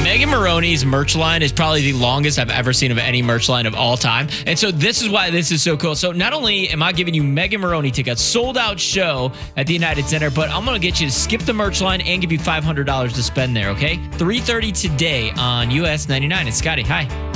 Megan Moroney's merch line is probably the longest I've ever seen of any merch line of all time. And so this is why this is so cool. So not only am I giving you Megan Moroney tickets, sold out show at the United Center, but I'm going to get you to skip the merch line and give you $500 to spend there, okay? 3:30 today on US 99. It's Scotty. Hi.